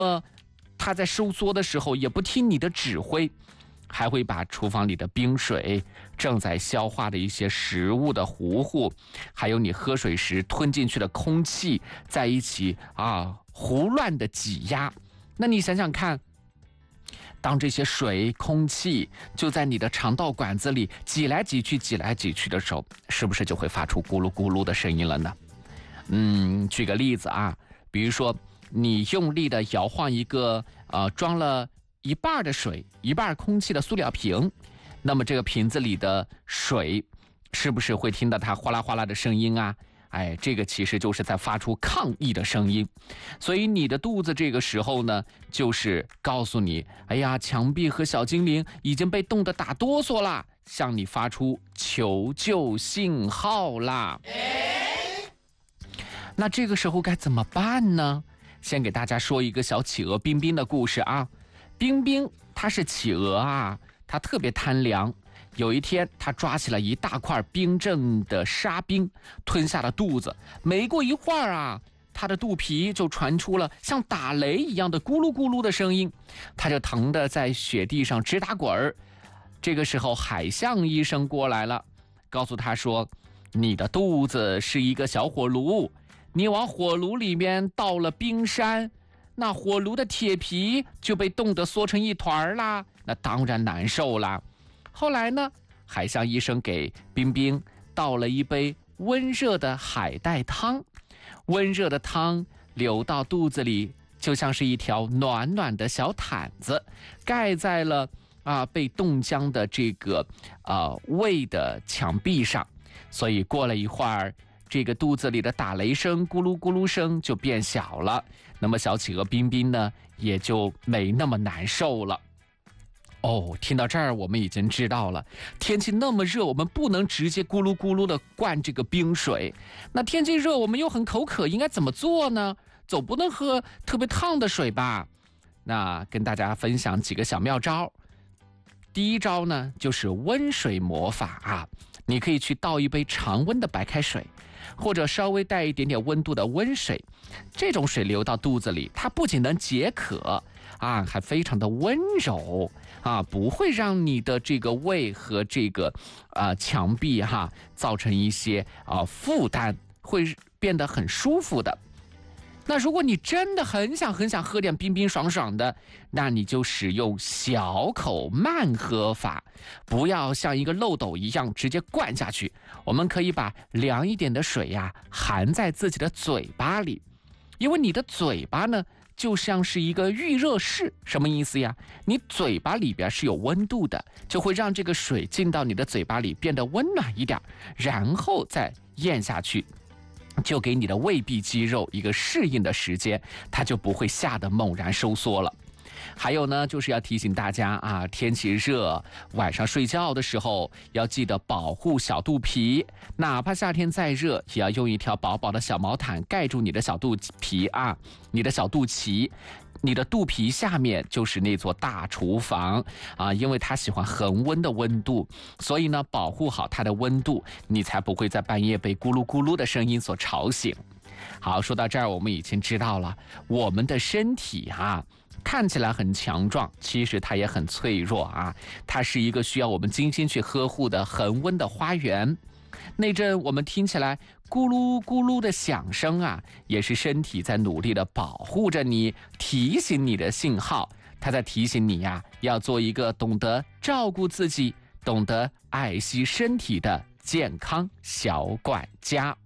它在收缩的时候也不听你的指挥，还会把厨房里的冰水、正在消化的一些食物的糊糊，还有你喝水时吞进去的空气在一起胡乱的挤压。那你想想看，当这些水、空气就在你的肠道管子里挤来挤去、挤来挤去的时候，是不是就会发出咕噜咕噜的声音了呢？举个例子啊，比如说你用力的摇晃一个装了一半的水、一半空气的塑料瓶，那么这个瓶子里的水是不是会听到它哗啦哗啦的声音啊？这个其实就是在发出抗议的声音。所以你的肚子这个时候呢，就是告诉你，墙壁和小精灵已经被冻得打哆嗦啦，向你发出求救信号啦。那这个时候该怎么办呢？先给大家说一个小企鹅冰冰的故事啊。冰冰它是企鹅啊，它特别贪凉。有一天，他抓起了一大块冰镇的沙冰，吞下了肚子。没过一会儿啊，他的肚皮就传出了像打雷一样的咕噜咕噜的声音，他就疼得在雪地上直打滚儿。这个时候，海象医生过来了，告诉他说：“你的肚子是一个小火炉，你往火炉里面倒了冰山，那火炉的铁皮就被冻得缩成一团啦，那当然难受啦。”后来呢，海象医生给冰冰倒了一杯温热的海带汤，温热的汤流到肚子里，就像是一条暖暖的小毯子，盖在了被冻僵的这个胃的墙壁上。所以过了一会儿，这个肚子里的打雷声、咕噜咕噜声就变小了，那么小企鹅冰冰呢，也就没那么难受了。听到这儿，我们已经知道了，天气那么热，我们不能直接咕噜咕噜的灌这个冰水。那天气热，我们又很口渴，应该怎么做呢？总不能喝特别烫的水吧？那跟大家分享几个小妙招。第一招呢，就是温水魔法啊。你可以去倒一杯常温的白开水，或者稍微带一点点温度的温水。这种水流到肚子里，它不仅能解渴还非常的温柔不会让你的这个胃和这个墙壁造成一些负担，会变得很舒服的。那如果你真的很想喝点冰冰爽爽的，那你就使用小口慢喝法，不要像一个漏斗一样直接灌下去。我们可以把凉一点的水含在自己的嘴巴里，因为你的嘴巴呢就像是一个预热室。什么意思呀？你嘴巴里边是有温度的，就会让这个水进到你的嘴巴里变得温暖一点，然后再咽下去，就给你的胃壁肌肉一个适应的时间，它就不会吓得猛然收缩了。还有呢，就是要提醒大家天气热，晚上睡觉的时候要记得保护小肚皮，哪怕夏天再热，也要用一条薄薄的小毛毯盖住你的小肚皮你的小肚脐。你的肚皮下面就是那座大厨房因为它喜欢恒温的温度，所以呢，保护好它的温度，你才不会在半夜被咕噜咕噜的声音所吵醒。好，说到这儿，我们已经知道了，我们的身体看起来很强壮，其实它也很脆弱它是一个需要我们精心去呵护的恒温的花园。那阵我们听起来咕噜咕噜的响声也是身体在努力的保护着你，提醒你的信号。它在提醒你要做一个懂得照顾自己、懂得爱惜身体的健康小管家。